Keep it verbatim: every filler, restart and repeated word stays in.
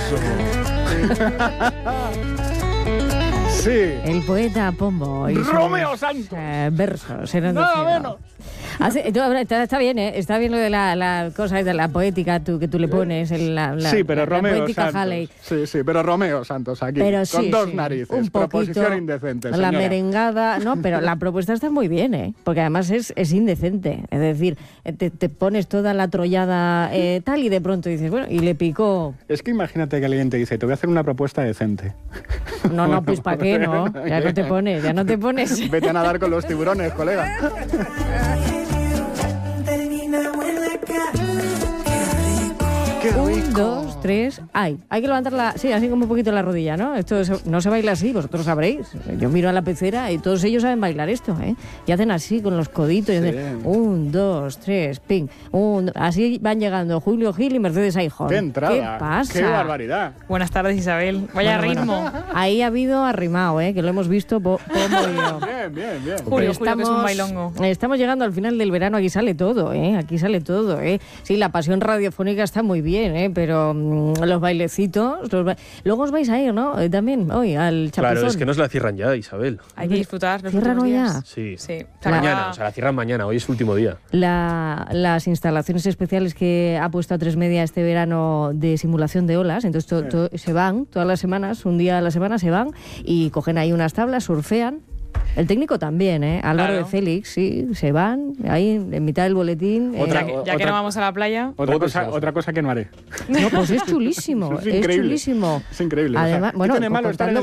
eso. Sí. El poeta Pombo. Y Romeo sus, Santos. Eh, versos. Eran Nada de menos. Así, está, está bien, ¿eh? Está bien lo de la, la cosa de la poética tú, que tú le pones. El, la, la, Sí, pero la, Romeo la poética Santos. Halley. Sí, sí, pero Romeo Santos aquí. Pero con sí, dos sí, narices. un Proposición poquito, indecente, la señora. merengada, no, pero la propuesta está muy bien, ¿eh? Porque además es, es indecente. Es decir, te, te pones toda la trollada eh, tal y de pronto dices, bueno, y le picó. Es que imagínate que alguien te dice, te voy a hacer una propuesta decente. No, no, pues ¿para qué, no? Ya no te pones, ya no te pones. Vete a nadar con los tiburones, colega. Un, dos, tres, ay. Hay que levantar la... Sí, así como un poquito la rodilla, ¿no? Esto es- no se baila así, vosotros sabréis. Yo miro a la pecera y todos ellos saben bailar esto, ¿eh? Y hacen así con los coditos. Y Sí. hacen un, dos, tres, ping. Un, así van llegando Julio Gil y Mercedes Aijón. ¡Qué entrada! ¿Qué pasa? ¡Qué barbaridad! Buenas tardes, Isabel. Vaya Bueno, ritmo. bueno. Ahí ha habido arrimado, ¿eh? Que lo hemos visto po- Pombo y yo. Bien, bien, bien. Julio, Julio, que es un bailongo. Estamos llegando al final del verano, aquí sale todo, ¿eh? Aquí sale todo, ¿eh? Sí, la pasión radiofónica está muy bien, ¿eh? Pero mm, los bailecitos... Los ba... Luego os vais a ir, ¿no? Eh, también, hoy, al Chapuzón. Claro, es que nos la cierran ya, Isabel. Hay que disfrutar los ¿Cierran últimos hoy días. ya? Sí. Sí. Mañana, o sea, la cierran mañana, hoy es su último día. La- las instalaciones especiales que ha puesto A tres Media este verano de simulación de olas, entonces to- to- se van todas las semanas, un día a la semana se van y cogen ahí unas tablas, surfean. El técnico también, ¿eh? Álvaro Claro. de Félix, sí, se van ahí en mitad del boletín. eh, Otra- Ya, que, ya que Otra- no vamos a la playa. Otra Todo cosa, se hace. otra cosa que no haré. No, pues es chulísimo, Es es, increíble. chulísimo. Es increíble. O sea, Además, ¿qué bueno, tiene malo estar en contando